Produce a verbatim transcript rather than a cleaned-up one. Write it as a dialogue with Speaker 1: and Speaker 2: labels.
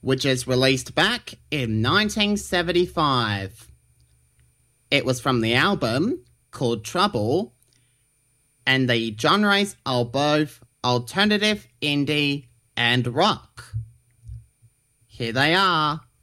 Speaker 1: which is released back in nineteen seventy-five. It was from the album called Trouble, and the genres are both alternative, indie, and rock. Here they are.